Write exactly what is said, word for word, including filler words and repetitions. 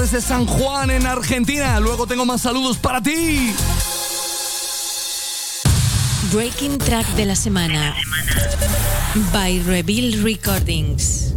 desde San Juan, en Argentina. Luego tengo más saludos para ti. Breaking Track de la semana by Reveal Recordings.